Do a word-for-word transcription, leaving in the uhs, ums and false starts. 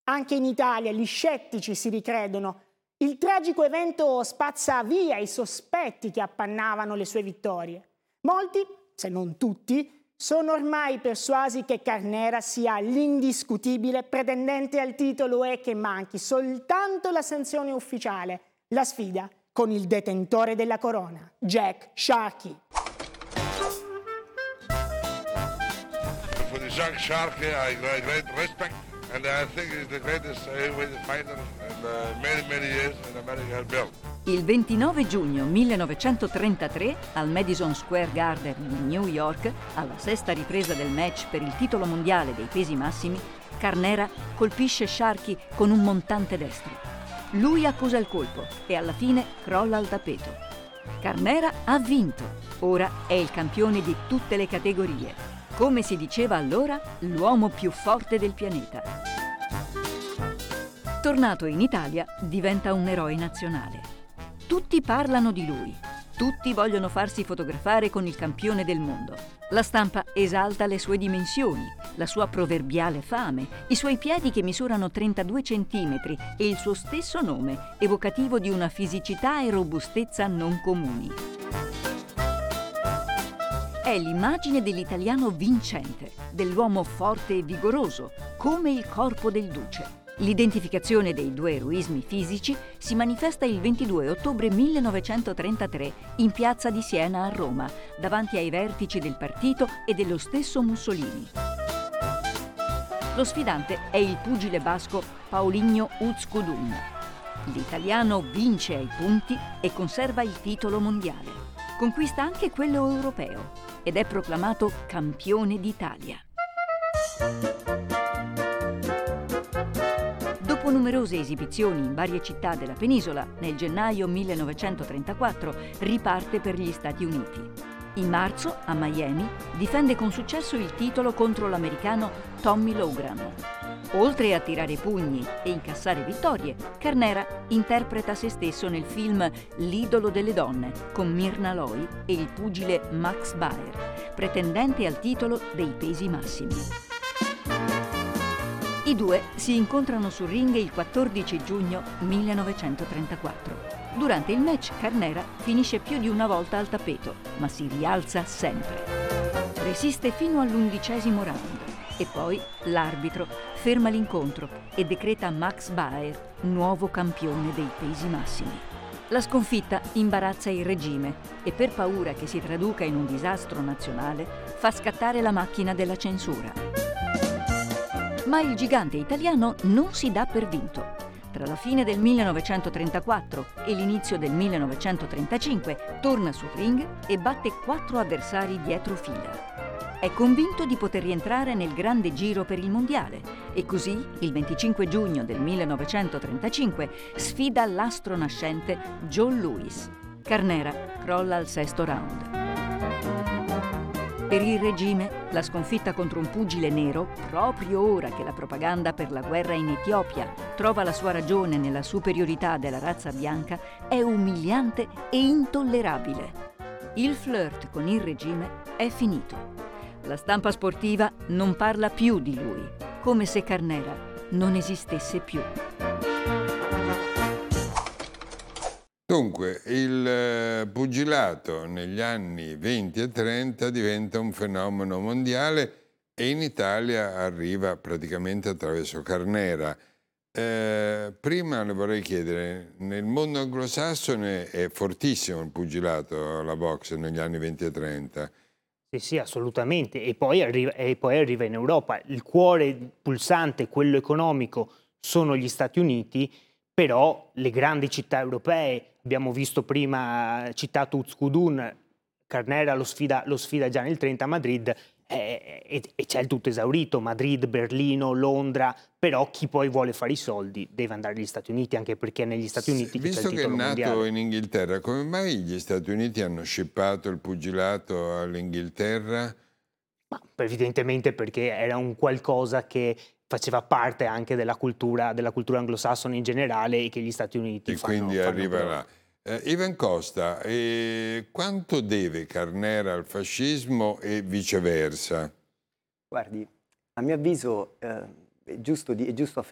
Anche in Italia gli scettici si ricredono. Il tragico evento spazza via i sospetti che appannavano le sue vittorie. Molti, se non tutti, sono ormai persuasi che Carnera sia l'indiscutibile pretendente al titolo e che manchi soltanto la sanzione ufficiale, la sfida con il detentore della corona, Jack Sharkey. For the Jack Sharkey, I have great respect, and I think he's the greatest heavyweight fighter in uh, many, many years in America has built. Il ventinove giugno millenovecentotrentatré, al Madison Square Garden di New York, alla sesta ripresa del match per il titolo mondiale dei pesi massimi, Carnera colpisce Sharkey con un montante destro. Lui accusa il colpo e alla fine crolla al tappeto. Carnera ha vinto. Ora è il campione di tutte le categorie. Come si diceva allora, l'uomo più forte del pianeta. Tornato in Italia, diventa un eroe nazionale. Tutti parlano di lui, tutti vogliono farsi fotografare con il campione del mondo. La stampa esalta le sue dimensioni, la sua proverbiale fame, i suoi piedi che misurano trentadue centimetri e il suo stesso nome, evocativo di una fisicità e robustezza non comuni. È l'immagine dell'italiano vincente, dell'uomo forte e vigoroso, come il corpo del duce. L'identificazione dei due eroismi fisici si manifesta il ventidue ottobre millenovecentotrentatré in piazza di Siena a Roma, davanti ai vertici del partito e dello stesso Mussolini. Lo sfidante è il pugile basco Paulinho Uzcudun. L'italiano vince ai punti e conserva il titolo mondiale. Conquista anche quello europeo ed è proclamato campione d'Italia. Dopo numerose esibizioni in varie città della penisola, nel gennaio millenovecentotrentaquattro riparte per gli Stati Uniti. In marzo, a Miami, difende con successo il titolo contro l'americano Tommy Loughran. Oltre a tirare pugni e incassare vittorie, Carnera interpreta se stesso nel film L'idolo delle donne con Myrna Loy e il pugile Max Baer, pretendente al titolo dei pesi massimi. I due si incontrano sul ring il quattordici giugno millenovecentotrentaquattro. Durante il match Carnera finisce più di una volta al tappeto, ma si rialza sempre. Resiste fino all'undicesimo round e poi l'arbitro ferma l'incontro e decreta Max Baer nuovo campione dei pesi massimi. La sconfitta imbarazza il regime e per paura che si traduca in un disastro nazionale fa scattare la macchina della censura. Ma il gigante italiano non si dà per vinto. Tra la fine del millenovecentotrentaquattro e l'inizio del millenovecentotrentacinque torna sul ring e batte quattro avversari dietro fila. È convinto di poter rientrare nel grande giro per il mondiale e così, il venticinque giugno del millenovecentotrentacinque, sfida l'astro nascente Joe Louis. Carnera crolla al sesto round. Per il regime, la sconfitta contro un pugile nero, proprio ora che la propaganda per la guerra in Etiopia trova la sua ragione nella superiorità della razza bianca, è umiliante e intollerabile. Il flirt con il regime è finito. La stampa sportiva non parla più di lui, come se Carnera non esistesse più. Dunque, il pugilato negli anni venti e trenta diventa un fenomeno mondiale e in Italia arriva praticamente attraverso Carnera. Eh, prima le vorrei chiedere, nel mondo anglosassone è fortissimo il pugilato, la boxe negli anni venti e trenta. Sì, sì, assolutamente. E poi arriva, e poi arriva in Europa. Il cuore pulsante, quello economico, sono gli Stati Uniti, però le grandi città europee, abbiamo visto prima citato Uzcudun, Carnera lo sfida, lo sfida già nel trenta a Madrid e, e, e c'è il tutto esaurito, Madrid, Berlino, Londra, però chi poi vuole fare i soldi deve andare negli Stati Uniti, anche perché negli Stati Uniti Visto c'è il titolo che è nato mondiale. in Inghilterra, come mai gli Stati Uniti hanno scippato il pugilato all'Inghilterra? Ma evidentemente perché era un qualcosa che faceva parte anche della cultura, della cultura anglosassone in generale e che gli Stati Uniti e fanno. quindi fanno arriva però. là. Eh, Ivan Costa, eh, quanto deve Carnera al fascismo e viceversa? Guardi, a mio avviso eh, è giusto, di, è giusto